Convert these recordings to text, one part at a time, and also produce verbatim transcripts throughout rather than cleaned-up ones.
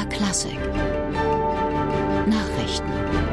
R Klassik Nachrichten.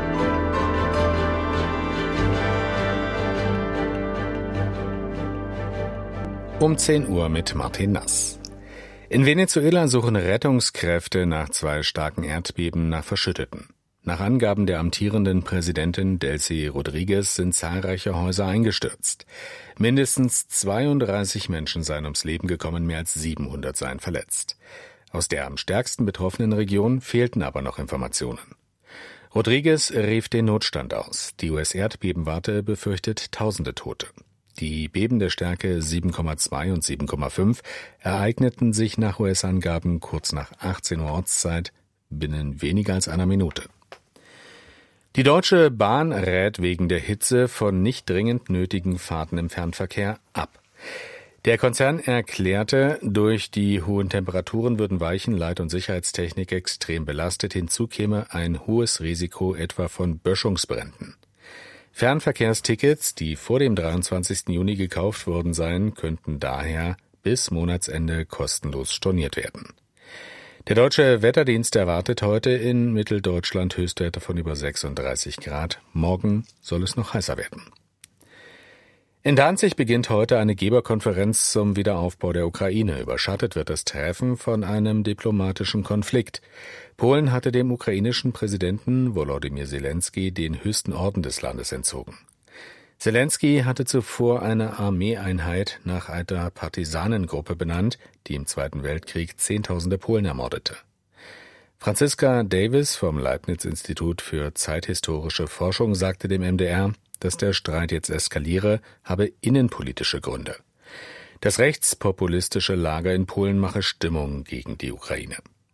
Um zehn Uhr mit Martin Nass. In Venezuela suchen Rettungskräfte nach zwei starken Erdbeben nach Verschütteten. Nach Angaben der amtierenden Präsidentin Delcy Rodriguez sind zahlreiche Häuser eingestürzt. Mindestens zweiunddreißig Menschen seien ums Leben gekommen, mehr als siebenhundert seien verletzt. Aus der am stärksten betroffenen Region fehlten aber noch Informationen. Rodriguez rief den Notstand aus. Die U S-Erdbebenwarte befürchtet tausende Tote. Die Beben der Stärke sieben Komma zwei und sieben Komma fünf ereigneten sich nach U S-Angaben kurz nach achtzehn Uhr Ortszeit binnen weniger als einer Minute. Die Deutsche Bahn rät wegen der Hitze von nicht dringend nötigen Fahrten im Fernverkehr ab. Der Konzern erklärte, durch die hohen Temperaturen würden Weichen, Leit- und Sicherheitstechnik extrem belastet. Hinzu käme ein hohes Risiko etwa von Böschungsbränden. Fernverkehrstickets, die vor dem dreiundzwanzigsten Juni gekauft worden seien, könnten daher bis Monatsende kostenlos storniert werden. Der Deutsche Wetterdienst erwartet heute in Mitteldeutschland Höchstwerte von über sechsunddreißig Grad. Morgen soll es noch heißer werden. In Danzig beginnt heute eine Geberkonferenz zum Wiederaufbau der Ukraine. Überschattet wird das Treffen von einem diplomatischen Konflikt. Polen hatte dem ukrainischen Präsidenten Volodymyr Zelensky den höchsten Orden des Landes entzogen. Zelensky hatte zuvor eine Armeeeinheit nach einer Partisanengruppe benannt, die im Zweiten Weltkrieg Zehntausende Polen ermordete. Franziska Davis vom Leibniz-Institut für zeithistorische Forschung sagte dem M D R, dass der Streit jetzt eskaliere, habe innenpolitische Gründe. Das rechtspopulistische Lager in Polen mache Stimmung gegen die Ukraine.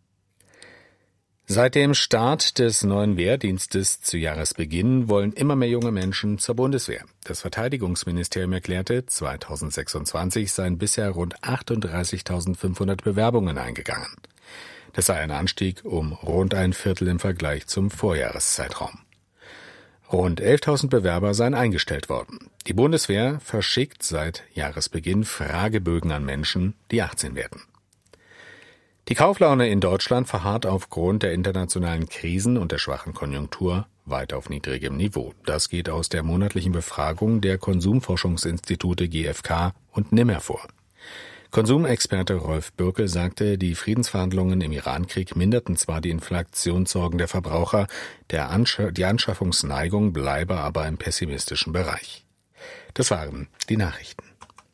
Seit dem Start des neuen Wehrdienstes zu Jahresbeginn wollen immer mehr junge Menschen zur Bundeswehr. Das Verteidigungsministerium erklärte, zweitausendsechsundzwanzig seien bisher rund achtunddreißigtausendfünfhundert Bewerbungen eingegangen. Das sei ein Anstieg um rund ein Viertel im Vergleich zum Vorjahreszeitraum. Rund elftausend Bewerber seien eingestellt worden. Die Bundeswehr verschickt seit Jahresbeginn Fragebögen an Menschen, die achtzehn werden. Die Kauflaune in Deutschland verharrt aufgrund der internationalen Krisen und der schwachen Konjunktur weit auf niedrigem Niveau. Das geht aus der monatlichen Befragung der Konsumforschungsinstitute G f K und N I M hervor. Konsumexperte Rolf Bürkel sagte, die Friedensverhandlungen im Irankrieg minderten zwar die Inflationssorgen der Verbraucher, der Ansch- die Anschaffungsneigung bleibe aber im pessimistischen Bereich. Das waren die Nachrichten.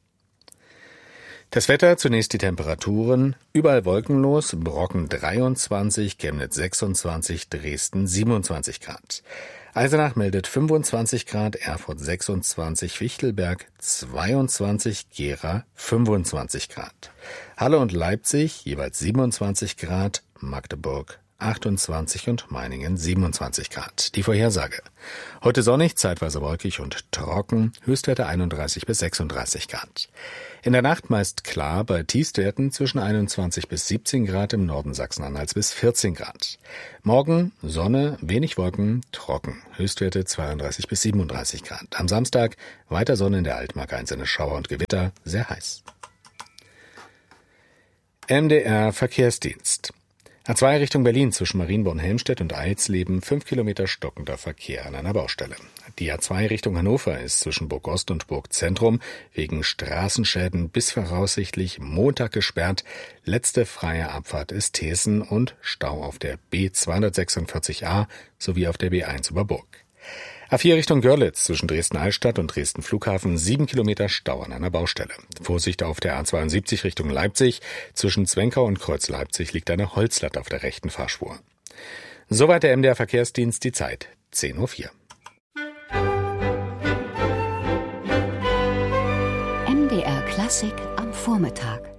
Das Wetter, zunächst die Temperaturen, überall wolkenlos, Brocken dreiundzwanzig, Chemnitz sechsundzwanzig, Dresden siebenundzwanzig Grad. Eisenach meldet fünfundzwanzig Grad, Erfurt sechsundzwanzig, Fichtelberg zweiundzwanzig, Gera fünfundzwanzig Grad. Halle und Leipzig jeweils siebenundzwanzig Grad, Magdeburg achtundzwanzig und Meiningen siebenundzwanzig Grad. Die Vorhersage. Heute sonnig, zeitweise wolkig und trocken, Höchstwerte einunddreißig bis sechsunddreißig Grad. In der Nacht meist klar, bei Tiefstwerten zwischen einundzwanzig bis siebzehn Grad, im Norden Sachsen-Anhalts bis vierzehn Grad. Morgen Sonne, wenig Wolken, trocken, Höchstwerte zweiunddreißig bis siebenunddreißig Grad. Am Samstag weiter Sonne, in der Altmark einzelne Schauer und Gewitter, sehr heiß. M D R Verkehrsdienst. A zwei Richtung Berlin zwischen Marienborn-Helmstedt und Eilsleben, fünf Kilometer stockender Verkehr an einer Baustelle. Die A zwei Richtung Hannover ist zwischen Burg Ost und Burg Zentrum wegen Straßenschäden bis voraussichtlich Montag gesperrt. Letzte freie Abfahrt ist Thesen und Stau auf der B zweihundertsechsundvierzig A sowie auf der B eins über Burg. A vier Richtung Görlitz zwischen Dresden-Altstadt und Dresden-Flughafen, sieben Kilometer Stau an einer Baustelle. Vorsicht auf der A zweiundsiebzig Richtung Leipzig. Zwischen Zwenkau und Kreuz Leipzig liegt eine Holzlatte auf der rechten Fahrspur. Soweit der M D R Verkehrsdienst, die Zeit zehn Uhr vier. M D R Klassik am Vormittag.